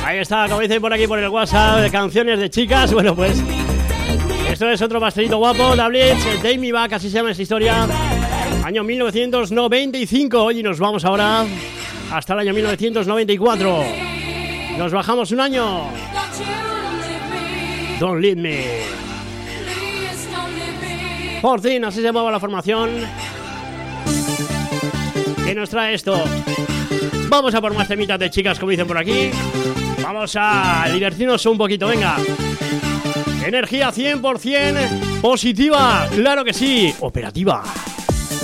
Ahí está, como dicen por aquí por el WhatsApp, de canciones de chicas. Bueno, pues esto es otro pastelito guapo, The Blitz, Take Me Back, así se llama esta historia. Año 1995. Hoy nos vamos ahora hasta el año 1994. Nos bajamos un año. Don't Leave Me. 14, así se llamaba la formación. ¿Qué nos trae esto? Vamos a por más temitas de chicas, como dicen por aquí. Vamos a divertirnos un poquito, venga. Energía 100% positiva, claro que sí, operativa.